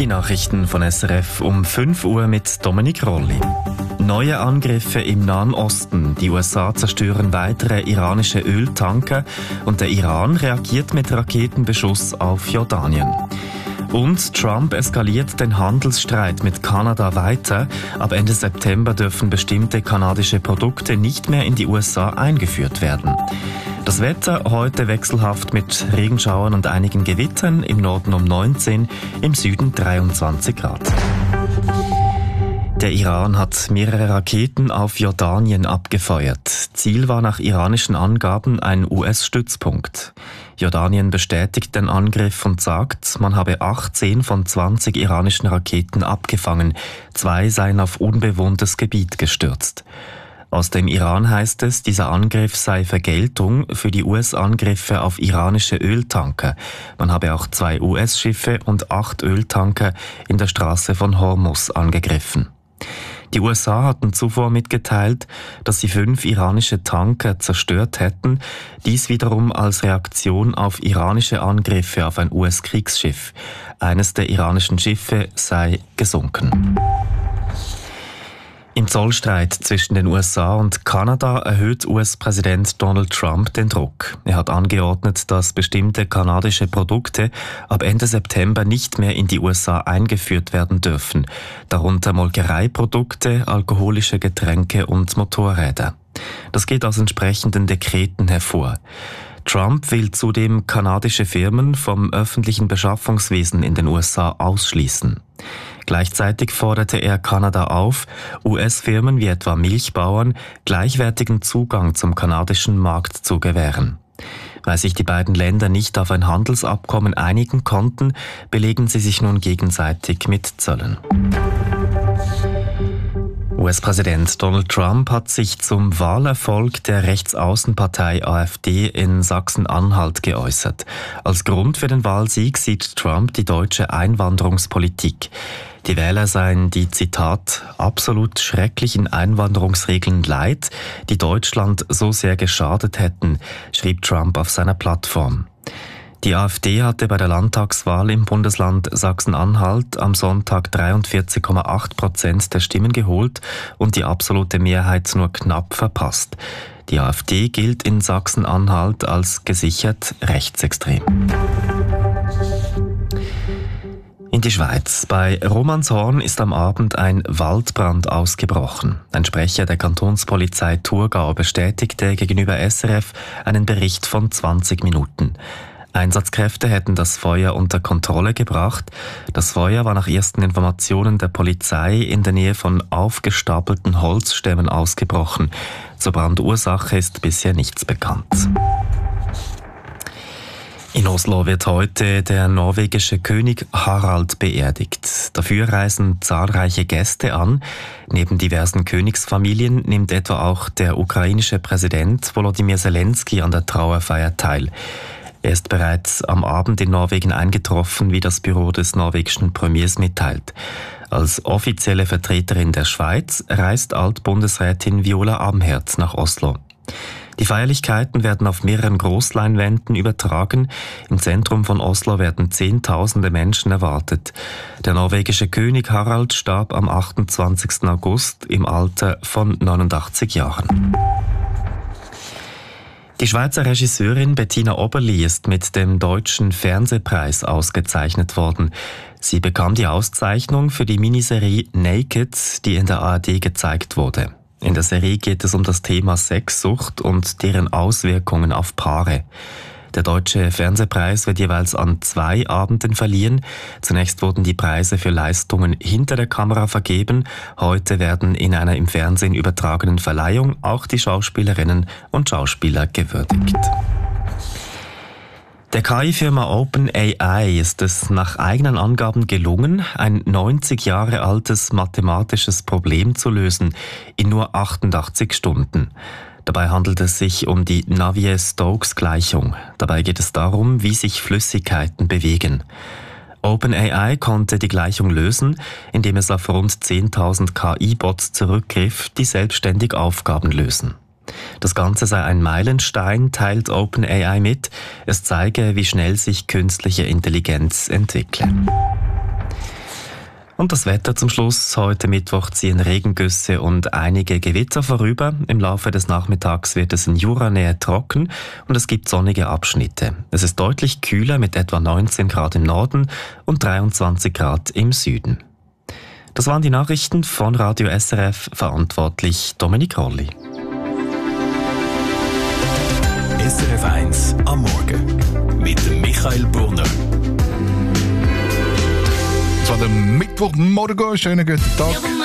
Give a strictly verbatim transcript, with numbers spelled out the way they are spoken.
Die Nachrichten von S R F um fünf Uhr mit Dominik Rolli. Neue Angriffe im Nahen Osten. Die U S A zerstören weitere iranische Öltanker und der Iran reagiert mit Raketenbeschuss auf Jordanien. Und Trump eskaliert den Handelsstreit mit Kanada weiter. Ab Ende September dürfen bestimmte kanadische Produkte nicht mehr in die U S A eingeführt werden. Das Wetter heute wechselhaft mit Regenschauern und einigen Gewittern, im Norden um neunzehn, im Süden dreiundzwanzig Grad. Der Iran hat mehrere Raketen auf Jordanien abgefeuert. Ziel war nach iranischen Angaben ein U S-Stützpunkt. Jordanien bestätigt den Angriff und sagt, man habe achtzehn von zwanzig iranischen Raketen abgefangen. Zwei seien auf unbewohntes Gebiet gestürzt. Aus dem Iran heißt es, dieser Angriff sei Vergeltung für die U S-Angriffe auf iranische Öltanker. Man habe auch zwei U S-Schiffe und acht Öltanker in der Straße von Hormuz angegriffen. Die U S A hatten zuvor mitgeteilt, dass sie fünf iranische Tanker zerstört hätten, dies wiederum als Reaktion auf iranische Angriffe auf ein U S-Kriegsschiff. Eines der iranischen Schiffe sei gesunken. Im Zollstreit zwischen den U S A und Kanada erhöht U S-Präsident Donald Trump den Druck. Er hat angeordnet, dass bestimmte kanadische Produkte ab Ende September nicht mehr in die U S A eingeführt werden dürfen, darunter Molkereiprodukte, alkoholische Getränke und Motorräder. Das geht aus entsprechenden Dekreten hervor. Trump will zudem kanadische Firmen vom öffentlichen Beschaffungswesen in den U S A ausschließen. Gleichzeitig forderte er Kanada auf, U S-Firmen wie etwa Milchbauern gleichwertigen Zugang zum kanadischen Markt zu gewähren. Weil sich die beiden Länder nicht auf ein Handelsabkommen einigen konnten, belegen sie sich nun gegenseitig mit Zöllen. U S-Präsident Donald Trump hat sich zum Wahlerfolg der Rechtsaußenpartei A f D in Sachsen-Anhalt geäußert. Als Grund für den Wahlsieg sieht Trump die deutsche Einwanderungspolitik. Die Wähler seien die, Zitat, absolut schrecklichen Einwanderungsregeln leid, die Deutschland so sehr geschadet hätten, schrieb Trump auf seiner Plattform. Die A f D hatte bei der Landtagswahl im Bundesland Sachsen-Anhalt am Sonntag dreiundvierzig Komma acht Prozent der Stimmen geholt und die absolute Mehrheit nur knapp verpasst. Die A f D gilt in Sachsen-Anhalt als gesichert rechtsextrem. In die Schweiz. Bei Romanshorn ist am Abend ein Waldbrand ausgebrochen. Ein Sprecher der Kantonspolizei Thurgau bestätigte gegenüber S R F einen Bericht von zwanzig Minuten. Einsatzkräfte hätten das Feuer unter Kontrolle gebracht. Das Feuer war nach ersten Informationen der Polizei in der Nähe von aufgestapelten Holzstämmen ausgebrochen. Zur Brandursache ist bisher nichts bekannt. In Oslo wird heute der norwegische König Harald beerdigt. Dafür reisen zahlreiche Gäste an. Neben diversen Königsfamilien nimmt etwa auch der ukrainische Präsident Volodymyr Zelensky an der Trauerfeier teil. Er ist bereits am Abend in Norwegen eingetroffen, wie das Büro des norwegischen Premiers mitteilt. Als offizielle Vertreterin der Schweiz reist Altbundesrätin Viola Amherd nach Oslo. Die Feierlichkeiten werden auf mehreren Großleinwänden übertragen. Im Zentrum von Oslo werden Zehntausende Menschen erwartet. Der norwegische König Harald starb am achtundzwanzigsten August im Alter von neunundachtzig Jahren. Die Schweizer Regisseurin Bettina Oberli ist mit dem Deutschen Fernsehpreis ausgezeichnet worden. Sie bekam die Auszeichnung für die Miniserie Naked, die in der A R D gezeigt wurde. In der Serie geht es um das Thema Sexsucht und deren Auswirkungen auf Paare. Der Deutsche Fernsehpreis wird jeweils an zwei Abenden verliehen. Zunächst wurden die Preise für Leistungen hinter der Kamera vergeben. Heute werden in einer im Fernsehen übertragenen Verleihung auch die Schauspielerinnen und Schauspieler gewürdigt. Der K I-Firma OpenAI ist es nach eigenen Angaben gelungen, ein neunzig Jahre altes mathematisches Problem zu lösen in nur achtundachtzig Stunden. Dabei handelt es sich um die Navier-Stokes-Gleichung. Dabei geht es darum, wie sich Flüssigkeiten bewegen. OpenAI konnte die Gleichung lösen, indem es auf rund zehntausend K I-Bots zurückgriff, die selbstständig Aufgaben lösen. Das Ganze sei ein Meilenstein, teilt OpenAI mit. Es zeige, wie schnell sich künstliche Intelligenz entwickle. Und das Wetter zum Schluss. Heute Mittwoch ziehen Regengüsse und einige Gewitter vorüber. Im Laufe des Nachmittags wird es in Juranähe trocken und es gibt sonnige Abschnitte. Es ist deutlich kühler mit etwa neunzehn Grad im Norden und dreiundzwanzig Grad im Süden. Das waren die Nachrichten von Radio S R F, verantwortlich Dominik Rolli. S R F eins am Morgen mit dem Michael Brunner. Es war der Mittwochmorgen, schönen guten Tag.